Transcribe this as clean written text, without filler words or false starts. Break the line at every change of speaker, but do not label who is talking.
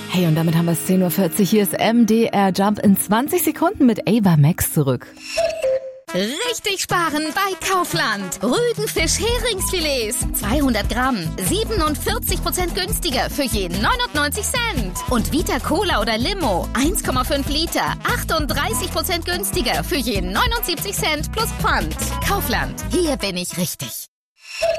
Hey, und damit haben wir es 10:40 Uhr. Hier ist MDR Jump in 20 Sekunden mit Ava Max zurück.
Richtig sparen bei Kaufland. Rüdenfisch-Heringsfilets. 200 Gramm. 47% günstiger für jeden 99 Cent. Und Vita Cola oder Limo. 1,5 Liter. 38% günstiger für jeden 79 Cent plus Pfand. Kaufland. Hier bin ich richtig.